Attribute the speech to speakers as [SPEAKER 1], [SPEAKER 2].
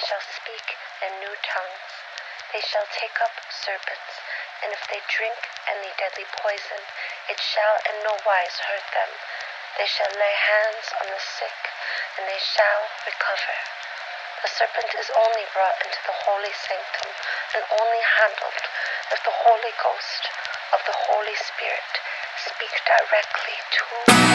[SPEAKER 1] shall speak in new tongues. They shall take up serpents, and if they drink any deadly poison, it shall in no wise hurt them. They shall lay hands on the sick, and they shall recover. The serpent is only brought into the holy sanctum, and only handled if the Holy Ghost of the Holy Spirit speak directly to